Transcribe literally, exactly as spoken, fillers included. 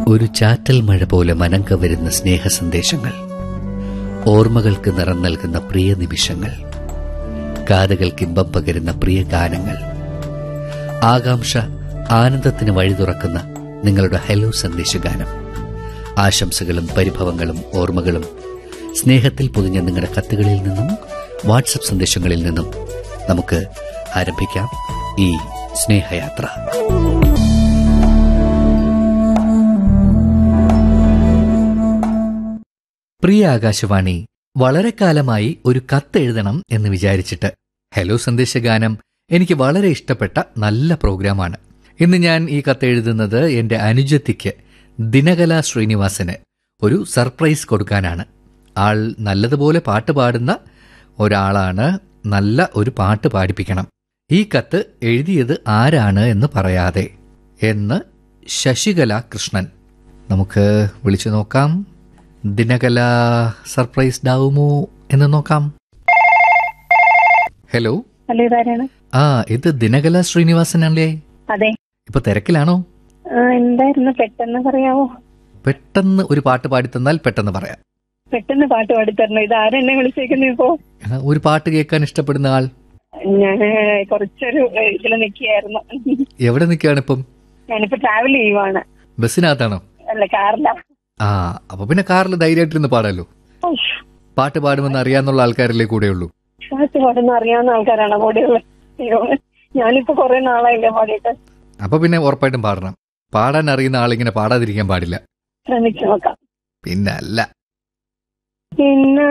ഒരു ചാറ്റൽ മഴ പോലെ മനം കവരുന്ന സ്നേഹ സന്ദേശങ്ങൾ, ഓർമ്മകൾക്ക് നിറം നൽകുന്ന പ്രിയ നിമിഷങ്ങൾ, കാതുകൾക്ക് ഇമ്പം പകരുന്ന പ്രിയ ഗാനങ്ങൾ, ആകാംക്ഷ ആനന്ദത്തിന് വഴി തുറക്കുന്ന നിങ്ങളുടെ ഹലോ സന്ദേശഗാനം, ആശംസകളും പരിഭവങ്ങളും ഓർമ്മകളും സ്നേഹത്തിൽ പൊതിഞ്ഞ നിങ്ങളുടെ കത്തുകളിൽ നിന്നും വാട്സപ്പ് സന്ദേശങ്ങളിൽ നിന്നും നമുക്ക് ആരംഭിക്കാം ഈ സ്നേഹയാത്ര. പ്രിയ ആകാശവാണി, വളരെ കാലമായി ഒരു കത്തെഴുതണം എന്ന് വിചാരിച്ചിട്ട്. ഹലോ സന്ദേശഗാനം എനിക്ക് വളരെ ഇഷ്ടപ്പെട്ട നല്ല പ്രോഗ്രാമാണ്. ഇന്ന് ഞാൻ ഈ കത്തെഴുതുന്നത് എന്റെ അനുജത്തിക്ക് ദിനകല ശ്രീനിവാസന് ഒരു സർപ്രൈസ് കൊടുക്കാനാണ്. ആൾ നല്ലതുപോലെ പാട്ട് പാടുന്ന ഒരാളാണ്. നല്ല ഒരു പാട്ട് പാടിപ്പിക്കണം. ഈ കത്ത് എഴുതിയത് ആരാണ് എന്ന് പറയാതെ എന്ന് ശശികല കൃഷ്ണൻ. നമുക്ക് വിളിച്ചു നോക്കാം. ദിനകല സർപ്രൈസ്ഡ് ആവുമോ എന്ന് നോക്കാം. ഹലോ. ഹലോ, ഇതാരാണ്? ആ, ഇത് ദിനകല ശ്രീനിവാസൻ അല്ലേ? അതെ. ഇപ്പൊ തിരക്കിലാണോ? എന്തായിരുന്നു, പെട്ടെന്ന് പറയാമോ? പെട്ടെന്ന് ഒരു പാട്ട് പാടിത്തന്നാൽ പെട്ടെന്ന് പറയാം. പെട്ടെന്ന് പാട്ട് പാടിത്തരണം. ഇത് ആരെന്നെ വിളിച്ചേക്കുന്നു ഇപ്പോ? ഒരു പാട്ട് കേൾക്കാൻ ഇഷ്ടപ്പെടുന്ന ആൾ. ഞാൻ കുറച്ചൊരു ഇതിൽ നിൽക്കുകയായിരുന്നു. എവിടെ നിൽക്കുകയാണ് ഇപ്പം? ഞാനിപ്പോ ട്രാവൽ ചെയ്യുവാണ്. ബസ്സിനകത്താണോ? അല്ല, കാറിലാ. ആ, അപ്പൊ പിന്നെ കാറിൽ ധൈര്യമായിട്ടിരുന്ന് പാടാലോ. പാട്ട് പാടുമെന്ന് അറിയാന്നുള്ള ആൾക്കാരല്ലേ കൂടെയുള്ളൂ? പാട്ട് പാടുന്ന അറിയാവുന്ന ആൾക്കാരാണ് കൂടെയുള്ളത്. ഞാനിപ്പോ കുറെ നാളായില്ലേ പാടിയിട്ട്. അപ്പൊ പിന്നെ ഉറപ്പായിട്ടും പാടണം. പാടാൻ അറിയുന്ന ആളിങ്ങനെ പാടാതിരിക്കാൻ പാടില്ല. ശ്രമിച്ചു നോക്കാം. പിന്നെ അല്ല. പിന്നെ